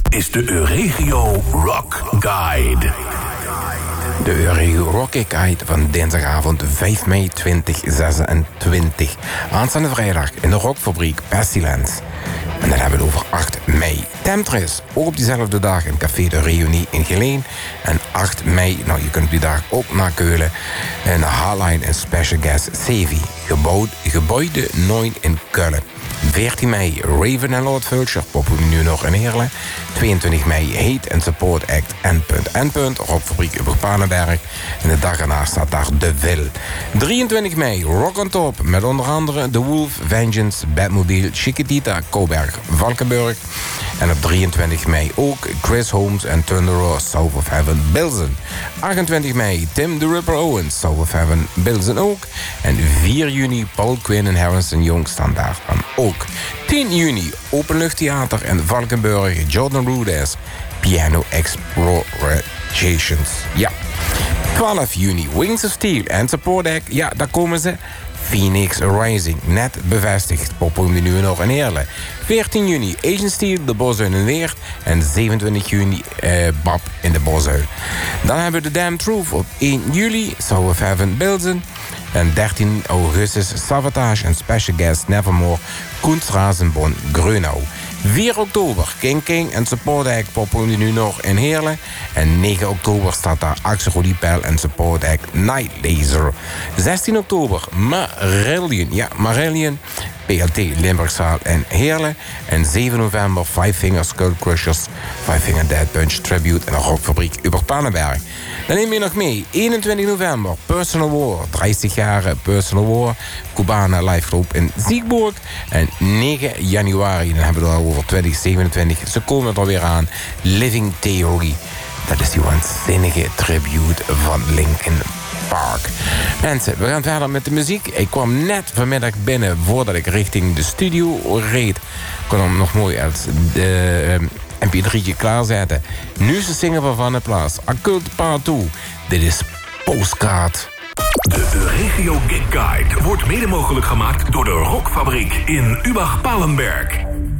is de Euregio Rock Guide. De Euregio Rock Guide van dinsdagavond 5 mei 2026. Aanstaande vrijdag in de Rockfabriek Pestilence. En dan hebben we het over 8 mei. Temptress, ook op diezelfde dag in Café de Reunie in Geleen. En 8 mei, nou je kunt die dag ook naar Keulen. En Hardline en Special Guest Sevi. Gebouwde 9 in Keulen. 14 mei Raven en Lord Vulture, poppen nu nog in Heerlen. 22 mei Hate and Support Act N.N. Rockfabriek Uberpanenberg. En de dag erna staat daar De Vil. 23 mei Rock on Top met onder andere The Wolf, Vengeance, Batmobile, Chiquitita, Coburg, Valkenburg. En op 23 mei ook Chris Holmes en Thunderer, South of Heaven, Bilzen. 28 mei Tim the Ripper Owens, South of Heaven, Bilzen ook. En 4 juni Paul Quinn en Harrison Young staan daar dan ook. 10 juni Openluchttheater in Valkenburg, Jordan Rudess, Piano Explorations. Ja. 12 juni Wings of Steel en Support Act, ja daar komen ze. Phoenix Rising, net bevestigd. Poppen we nu nog in Heerlen. 14 juni Asian Steel, de Boshuil in Weert. En 27 juni Bab in de Boshuil. Dan hebben we de Damn Truth op 1 juli. South of Heaven, Bilzen. En 13 augustus Savatage en Special Guest Nevermore, Koensrazenbon, Grönau. 4 oktober King en Support Act poppen nu nog in Heerlen. En 9 oktober staat daar Axel Rodipel en Support Act Night Laser. 16 oktober Marillion, ja Marillion, PLT Limburgzaal en Heerlen. En 7 november Five Finger Skull Crushers, Five Finger Dead Punch Tribute en de Rockfabriek Uberpanenberg. Dan neem je nog mee 21 november Personal War, 30 jaar Personal War, Cubana Live Groep in Siegburg. En 9 januari, dan hebben we het al over 2027. Ze komen er alweer aan. Living Theory. Dat is die waanzinnige tribute van Linkin Park. Mensen, we gaan verder met de muziek. Ik kwam net vanmiddag binnen voordat ik richting de studio reed. Ik kon hem nog mooi als de mp3'tje klaarzetten. Nu is de single van de plaats. Occult Part 2. Dit is Postkaart. De Euregio Gig Guide wordt mede mogelijk gemaakt door de Rockfabriek in Übach-Palenberg.